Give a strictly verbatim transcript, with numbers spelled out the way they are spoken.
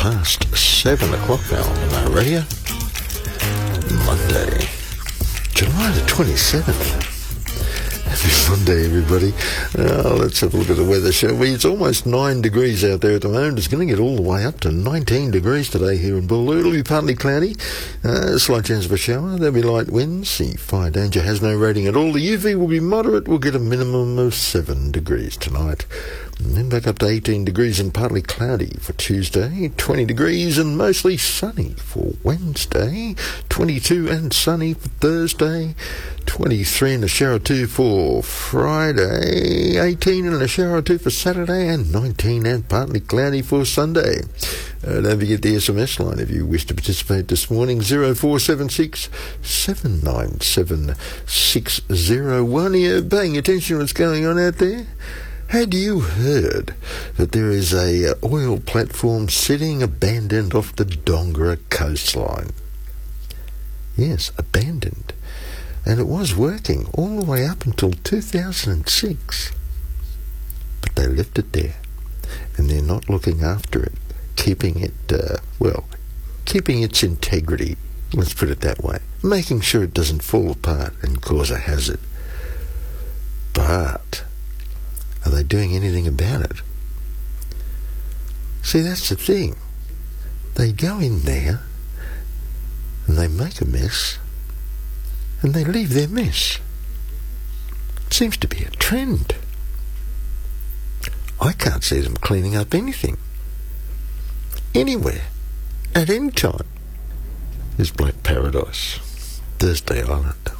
past seven o'clock now on our radio. Monday, July the twenty-seventh. Happy Monday, everybody. Uh, let's have a look at the weather, shall we? It's almost nine degrees out there at the moment. It's going to get all the way up to nineteen degrees today here in Bull. It'll be partly cloudy. Uh, slight chance of a shower. There'll be light winds. The fire danger has no rating at all. The U V will be moderate. We'll get a minimum of seven degrees tonight. And then back up to eighteen degrees and partly cloudy for Tuesday. twenty degrees and mostly sunny for Wednesday. twenty-two and sunny for Thursday. twenty-three and a shower or two for Friday. eighteen and a shower or two for Saturday. And nineteen and partly cloudy for Sunday. Uh, don't forget the S M S line if you wish to participate this morning. zero four seven six, seven nine seven, six zero one. Are you paying attention to what's going on out there? Had you heard that there is a uh, oil platform sitting abandoned off the Dongara coastline? Yes, abandoned. And it was working all the way up until two thousand six. But they left it there. And they're not looking after it, keeping it, uh, well, keeping its integrity, let's put it that way. Making sure it doesn't fall apart and cause a hazard. But are they doing anything about it? See, that's the thing. They go in there and they make a mess and they leave their mess. It seems to be a trend. I can't see them cleaning up anything. Anywhere. At any time. There's Black Paradise. Thursday Island.